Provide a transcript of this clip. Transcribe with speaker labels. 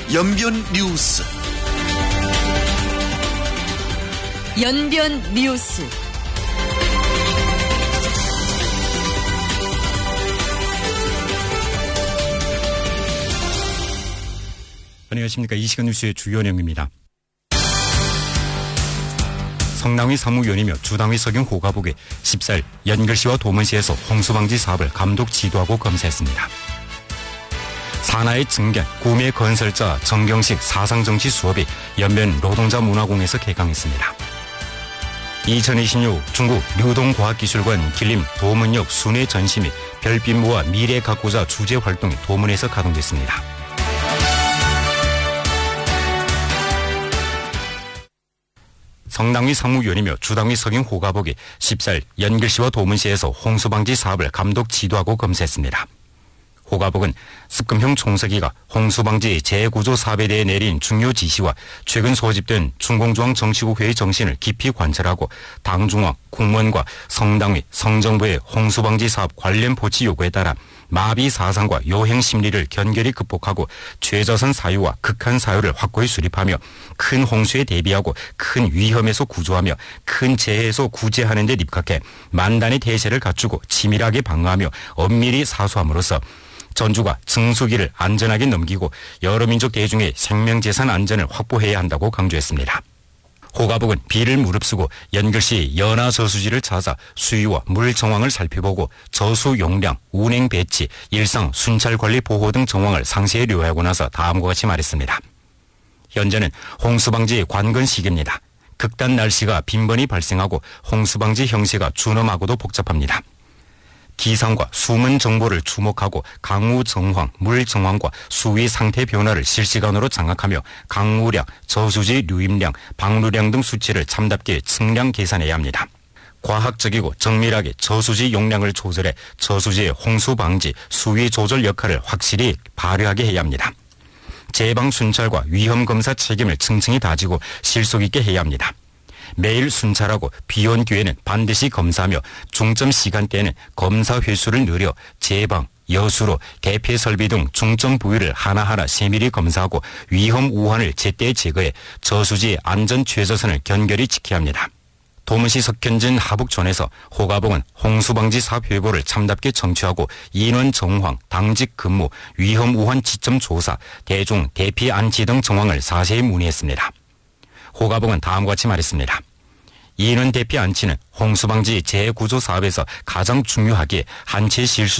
Speaker 1: 연변 뉴스.
Speaker 2: 연변 뉴스.
Speaker 3: 안녕하십니까. 이 시간 뉴스의 주요 내용입니다. 성남위 사무위원이며 주당위 석영 호가복이 14일 연결시와 도문시에서 홍수방지 사업을 감독 지도하고 검사했습니다. 산하의 증견, 구매 건설자 정경식 사상정치 수업이 연변 노동자문화공에서 개강했습니다. 2026 중국 류동과학기술관 길림 도문역 순회 전시 및 별빛모아 미래 가꾸자 주제 활동이 도문에서 가동됐습니다. 성남위 사무위원이며 주당위 석영 호가복이 14일 연결시와 도문시에서 홍수방지 사업을 감독 지도하고 검사했습니다. 호가복은 습금형 총서기가 홍수방지 재구조 사업에 대해 내린 중요 지시와 최근 소집된 중공중앙정치국회의 정신을 깊이 관찰하고 당중앙, 공무원과 성당위, 성정부의 홍수방지 사업 관련 보치 요구에 따라 마비 사상과 요행 심리를 견결히 극복하고 최저선 사유와 극한 사유를 확고히 수립하며 큰 홍수에 대비하고 큰 위험에서 구조하며 큰 재해에서 구제하는 데 입각해 만단의 대세를 갖추고 치밀하게 방어하며 엄밀히 사수함으로써 전주가 증수기를 안전하게 넘기고 여러 민족 대중의 생명재산 안전을 확보해야 한다고 강조했습니다. 호가복은 비를 무릅쓰고 연결시 연하 저수지를 찾아 수위와 물 정황을 살펴보고 저수 용량, 운행 배치, 일상 순찰 관리 보호 등 정황을 상세히 료하고 나서 다음과 같이 말했습니다. 현재는 홍수방지 관건 시기입니다. 극단 날씨가 빈번히 발생하고 홍수방지 형세가 준엄하고도 복잡합니다. 기상과 수문 정보를 주목하고 강우 정황, 물 정황과 수위 상태 변화를 실시간으로 장악하며 강우량, 저수지 유입량, 방류량 등 수치를 참답게 측량 계산해야 합니다. 과학적이고 정밀하게 저수지 용량을 조절해 저수지의 홍수 방지, 수위 조절 역할을 확실히 발휘하게 해야 합니다. 재방 순찰과 위험 검사 책임을 층층이 다지고 실속 있게 해야 합니다. 매일 순찰하고 비온 기회는 반드시 검사하며 중점 시간대에는 검사 횟수를 늘려 재방, 여수로, 대피 설비 등 중점 부위를 하나하나 세밀히 검사하고 위험 우환을 제때 제거해 저수지 안전 최저선을 견결히 지켜야 합니다. 도문시 석현진 하북촌에서 호가복은 홍수방지 사업 회보를 참답게 청취하고 인원 정황, 당직 근무, 위험 우환 지점 조사, 대중 대피 안치 등 정황을 자세히 문의했습니다. 호가복은 다음과 같이 말했습니다. 인원 대피 안치는 홍수방지 재구조 사업에서 가장 중요하기에 한 채 실수